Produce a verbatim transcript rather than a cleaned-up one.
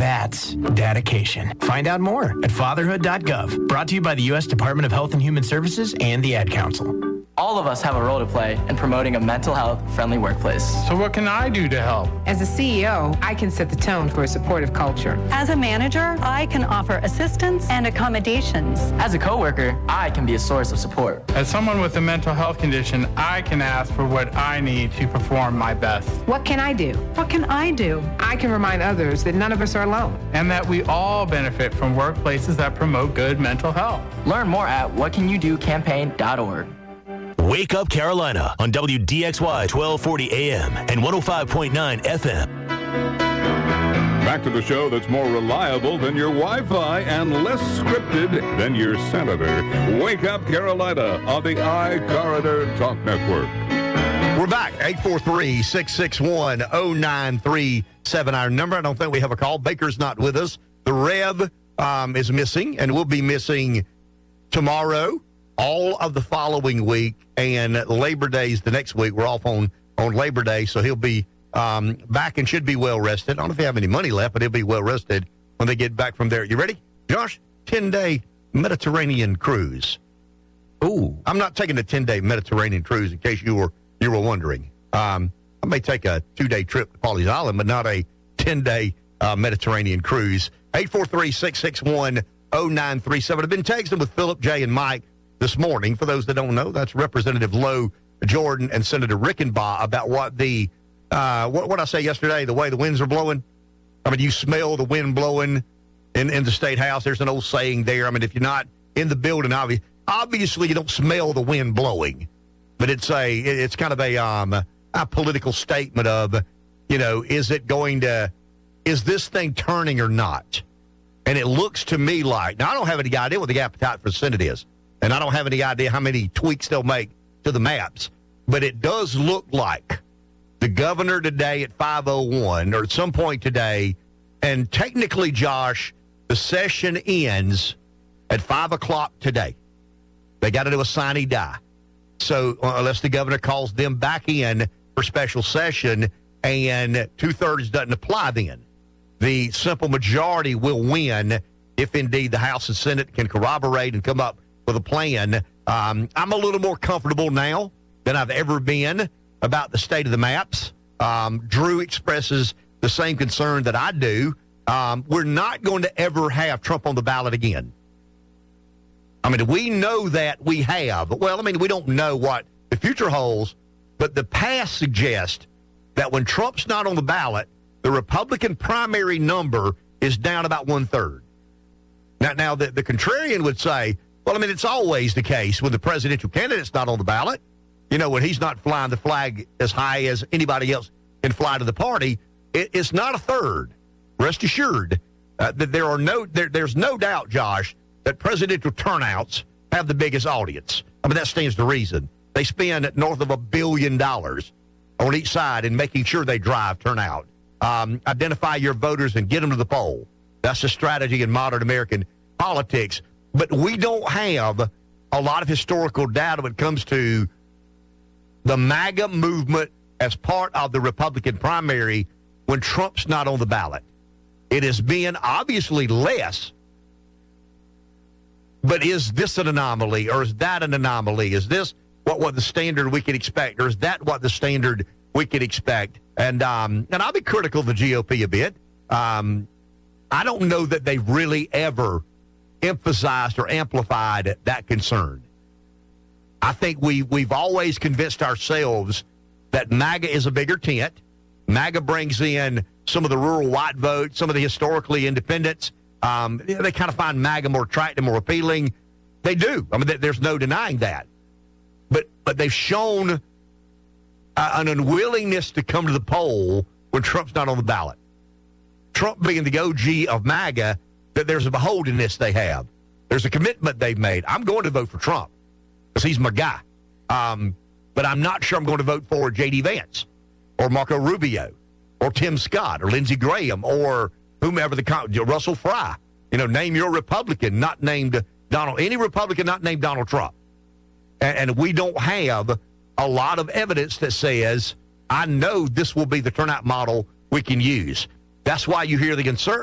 That's dedication. Find out more at fatherhood dot gov. Brought to you by the U S Department of Health and Human Services and the Ad Council. All of us have a role to play in promoting a mental health-friendly workplace. So what can I do to help? As a C E O, I can set the tone for a supportive culture. As a manager, I can offer assistance and accommodations. As a coworker, I can be a source of support. As someone with a mental health condition, I can ask for what I need to perform my best. What can I do? What can I do? I can remind others that none of us are alone. And that we all benefit from workplaces that promote good mental health. Learn more at what can you do campaign dot org. Wake Up Carolina on W D X Y twelve forty A M and one oh five point nine F M. Back to the show that's more reliable than your Wi-Fi and less scripted than your senator. Wake Up Carolina on the iCorridor Talk Network. We're back. eight four three, six six one, oh nine three seven, our number. I don't think we have a call. Baker's not with us. The Rev um, is missing, and will be missing tomorrow, all of the following week, and Labor Day's the next week. We're off on, on Labor Day, so he'll be um, back and should be well-rested. I don't know if they have any money left, but he'll be well-rested when they get back from there. You ready, Josh? ten-day Mediterranean cruise. Ooh, I'm not taking a ten-day Mediterranean cruise, in case you were you were wondering. Um, I may take a two-day trip to Pawleys Island, but not a ten-day uh, Mediterranean cruise. eight four three, six six one, oh nine three seven. I've been texting with Philip, Jay, and Mike this morning. For those that don't know, that's Representative Lowe Jordan and Senator Rickenbaugh about what the, uh, what what I say yesterday, the way the winds are blowing. I mean, you smell the wind blowing in, in the State House. There's an old saying there. I mean, if you're not in the building, obvi- obviously you don't smell the wind blowing. But it's a it's kind of a um a political statement of, you know, is it going to, is this thing turning or not? And it looks to me like, now I don't have any idea what the appetite for the Senate is, and I don't have any idea how many tweaks they'll make to the maps, but it does look like the governor today at five oh one, or at some point today, and technically, Josh, the session ends at five o'clock today. They got to do a sine die. So uh, unless the governor calls them back in for special session and two-thirds doesn't apply then, the simple majority will win if indeed the House and Senate can corroborate and come up with a plan. Um, I'm a little more comfortable now than I've ever been about the state of the maps. Um, Drew expresses the same concern that I do. Um, we're not going to ever have Trump on the ballot again. I mean, we know that we have. Well, I mean, we don't know what the future holds, but the past suggests that when Trump's not on the ballot, the Republican primary number is down about one-third. Now, now the, the contrarian would say, well, I mean, it's always the case when the presidential candidate's not on the ballot. You know, when he's not flying the flag as high as anybody else can fly to the party, it, it's not a third. Rest assured uh, that there are no there, there's no doubt, Josh, that presidential turnouts have the biggest audience. I mean, that stands to reason. They spend north of a billion dollars on each side in making sure they drive turnout. Um, identify your voters and get them to the poll. That's the strategy in modern American politics. But we don't have a lot of historical data when it comes to the MAGA movement as part of the Republican primary when Trump's not on the ballot. It has been obviously less. But is this an anomaly, or is that an anomaly? Is this what, what the standard we can expect, or is that what the standard we can expect? And um, and I'll be critical of the G O P a bit. Um, I don't know that they really ever emphasized or amplified that concern. I think we, we've always convinced ourselves that MAGA is a bigger tent. MAGA brings in some of the rural white vote, some of the historically independents. Um, they kind of find MAGA more attractive, more appealing. They do. I mean, there's no denying that. But but they've shown uh, an unwillingness to come to the poll when Trump's not on the ballot. Trump being the O G of MAGA, that there's a beholdenness they have. There's a commitment they've made. I'm going to vote for Trump because he's my guy. Um, but I'm not sure I'm going to vote for J D Vance or Marco Rubio or Tim Scott or Lindsey Graham or whomever the Russell Fry, you know, name your Republican not named Donald, any Republican not named Donald Trump. And, and we don't have a lot of evidence that says, I know this will be the turnout model we can use. That's why you hear the concern.